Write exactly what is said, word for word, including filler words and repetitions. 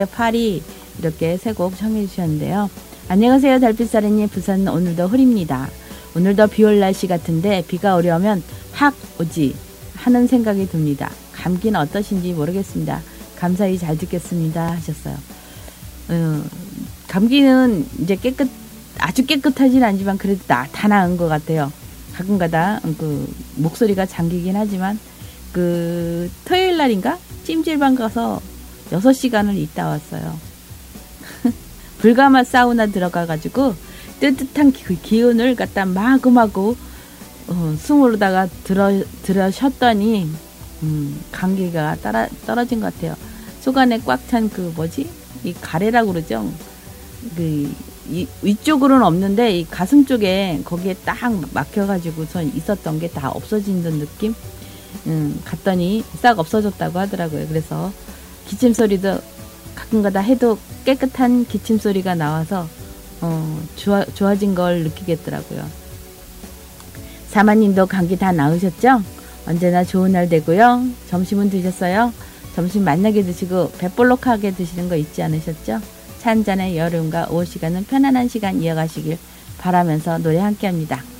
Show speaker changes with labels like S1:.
S1: 파리 이렇게 세 곡 청해 주셨는데요. 안녕하세요 달빛사랑님, 부산 오늘도 흐립니다. 오늘도 비올 날씨 같은데 비가 오려면 확 오지 하는 생각이 듭니다. 감기는 어떠신지 모르겠습니다. 감사히 잘 듣겠습니다 하셨어요. 어, 감기는 이제 깨끗 아주 깨끗하진 않지만 그래도 다, 다 나은 것 같아요. 가끔가다 그 목소리가 잠기긴 하지만 그 토요일 날인가 찜질방 가서 여섯 시간을 있다 왔어요. 불가마 사우나 들어가가지고 뜨뜻한 기, 기운을 갖다 마구마구 어, 숨으로다가 들어, 들어 쉬었더니 음, 감기가 따라, 떨어진 것 같아요. 속안에 꽉 찬 그 뭐지? 이 가래라고 그러죠? 그 이, 위쪽으로는 없는데 이 가슴 쪽에 거기에 딱 막혀가지고 전 있었던 게 다 없어진 듯 느낌? 음, 갔더니 싹 없어졌다고 하더라고요. 그래서 기침 소리도 가끔가다 해도 깨끗한 기침 소리가 나와서 어, 좋아, 좋아진 걸 느끼겠더라고요. 사마님도 감기 다 나으셨죠? 언제나 좋은 날 되고요. 점심은 드셨어요? 점심 만나게 드시고 배볼록하게 드시는 거 잊지 않으셨죠? 차 한잔의 여름과 오후 시간은 편안한 시간 이어가시길 바라면서 노래 함께 합니다.